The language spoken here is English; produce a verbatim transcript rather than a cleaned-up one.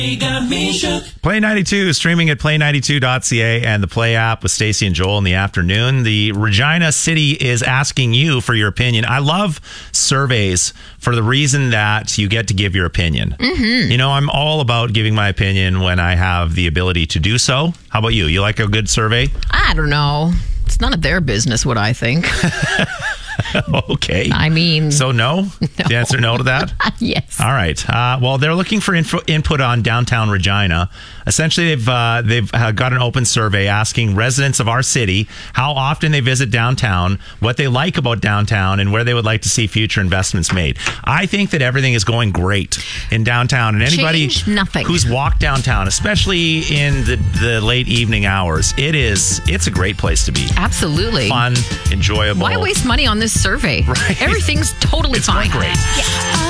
Play ninety-two, streaming at play ninety-two dot c a and the Play app with Stacey and Joel in the afternoon. The Regina City is asking you for your opinion. I love surveys for the reason that you get to give your opinion. Mm-hmm. You know, I'm all about giving my opinion when I have the ability to do so. How about you? You like a good survey? I don't know. It's none of their business what I think. Okay. I mean... So no? no. The answer no to that? Yes. All right. Uh, well, they're looking for info, input on downtown Regina. Essentially, they've uh, they've uh, got an open survey asking residents of our city how often they visit downtown, what they like about downtown, and where they would like to see future investments made. I think that everything is going great in downtown, and anybody Change nothing. who's walked downtown, especially in the, the late evening hours, it is it's a great place to be. Absolutely. Fun, enjoyable. Why waste money on this survey? Right. Everything's totally it's fine. Great. Yeah.